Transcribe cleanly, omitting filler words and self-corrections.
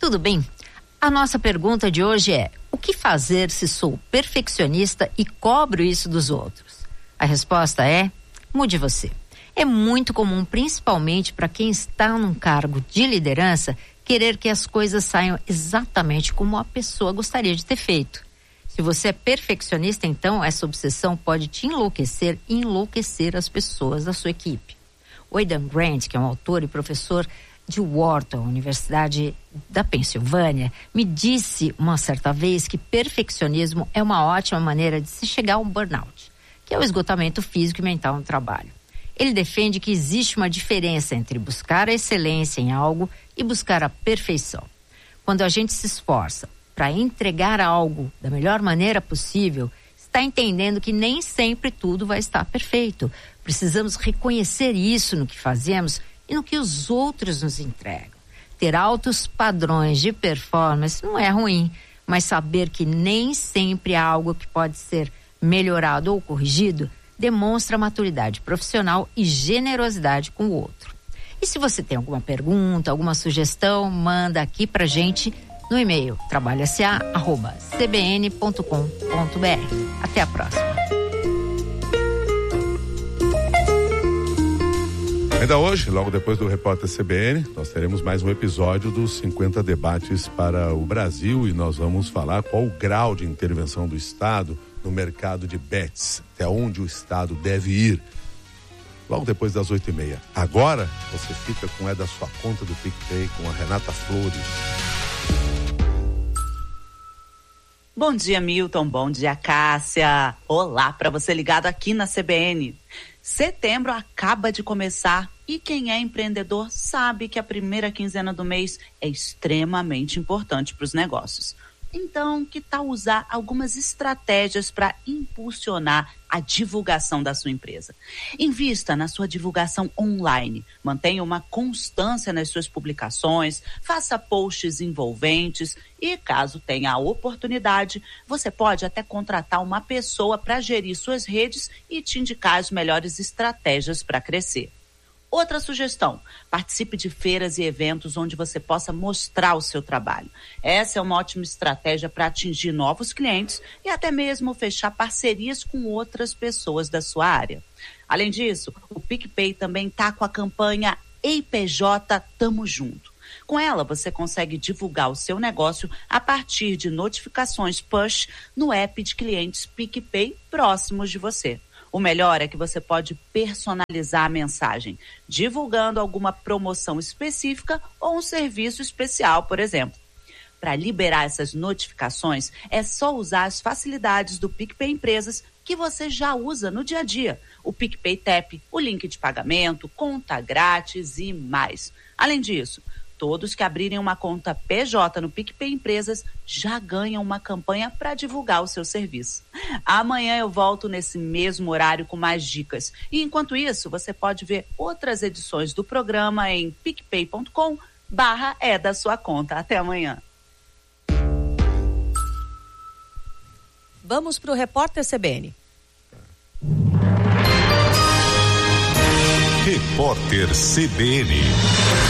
tudo bem? A nossa pergunta de hoje é: o que fazer se sou perfeccionista e cobro isso dos outros? A resposta é: mude você. É muito comum, principalmente para quem está num cargo de liderança, querer que as coisas saiam exatamente como a pessoa gostaria de ter feito. Se você é perfeccionista, então essa obsessão pode te enlouquecer e enlouquecer as pessoas da sua equipe. O Aidan Grant, que é um autor e professor de Wharton, Universidade da Pensilvânia, me disse uma certa vez que perfeccionismo é uma ótima maneira de se chegar a um burnout, que é o esgotamento físico e mental no trabalho. Ele defende que existe uma diferença entre buscar a excelência em algo e buscar a perfeição. Quando a gente se esforça para entregar algo da melhor maneira possível, está entendendo que nem sempre tudo vai estar perfeito. Precisamos reconhecer isso no que fazemos e no que os outros nos entregam. Ter altos padrões de performance não é ruim, mas saber que nem sempre há algo que pode ser melhorado ou corrigido demonstra maturidade profissional e generosidade com o outro. E se você tem alguma pergunta, alguma sugestão, manda aqui pra gente no e-mail trabalhosa@cbn.com.br. Até a próxima. Ainda hoje, logo depois do Repórter CBN, nós teremos mais um episódio dos 50 debates para o Brasil e nós vamos falar qual o grau de intervenção do Estado no mercado de bets, até onde o Estado deve ir. Logo depois das 8h30. Agora, você fica com da sua conta do PicPay com a Renata Flores. Bom dia, Milton. Bom dia, Cássia. Olá para você ligado aqui na CBN. Setembro acaba de começar e quem é empreendedor sabe que a primeira quinzena do mês é extremamente importante para os negócios. Então, que tal usar algumas estratégias para impulsionar a divulgação da sua empresa? Invista na sua divulgação online, mantenha uma constância nas suas publicações, faça posts envolventes e, caso tenha a oportunidade, você pode até contratar uma pessoa para gerir suas redes e te indicar as melhores estratégias para crescer. Outra sugestão, participe de feiras e eventos onde você possa mostrar o seu trabalho. Essa é uma ótima estratégia para atingir novos clientes e até mesmo fechar parcerias com outras pessoas da sua área. Além disso, o PicPay também está com a campanha EIPJ Tamo Junto. Com ela, você consegue divulgar o seu negócio a partir de notificações push no app de clientes PicPay próximos de você. O melhor é que você pode personalizar a mensagem, divulgando alguma promoção específica ou um serviço especial, por exemplo. Para liberar essas notificações, é só usar as facilidades do PicPay Empresas que você já usa no dia a dia. O PicPay Tap, o link de pagamento, conta grátis e mais. Além disso, todos que abrirem uma conta PJ no PicPay Empresas já ganham uma campanha para divulgar o seu serviço. Amanhã eu volto nesse mesmo horário com mais dicas. E enquanto isso, você pode ver outras edições do programa em picpay.com/é da sua conta. Até amanhã. Vamos para o Repórter CBN. Repórter CBN.